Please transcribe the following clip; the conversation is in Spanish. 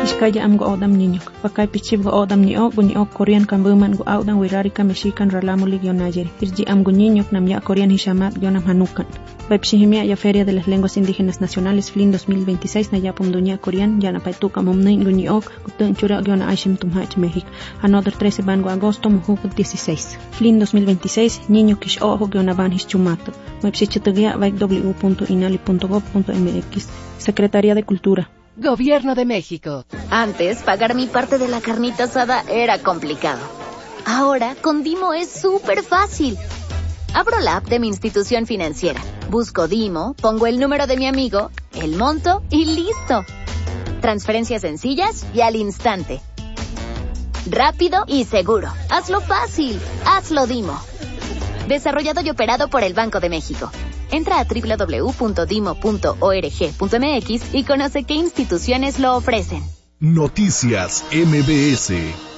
Iskaya amgo odam niño. Pakay pichibgo odam niño, guño Korean kambuman go audan wirarika mexican ralamu ligionayeri. Irji amgo niño namya Korean hishamat gionam hanukan. Pepshihimia ya Feria de las Lenguas Indígenas Nacionales FLIN 2026 na yapum dunia Korean yana paituka momnin guño kutun chura giona aishim tumhach México. Another 13 bango agosto mujuk 16. FLIN 2026 niño kish ojo giona van hischumato. Website www.inali.gov.mx. Secretaría de Cultura. Gobierno de México. Antes, pagar mi parte de la carnita asada era complicado. Ahora, con Dimo es súper fácil. Abro la app de mi institución financiera, busco Dimo, pongo el número de mi amigo, el monto y listo. Transferencias sencillas y al instante. Rápido y seguro. Hazlo fácil. Hazlo Dimo. Desarrollado y operado por el Banco de México. Entra a www.dimo.org.mx y conoce qué instituciones lo ofrecen. Noticias MBS.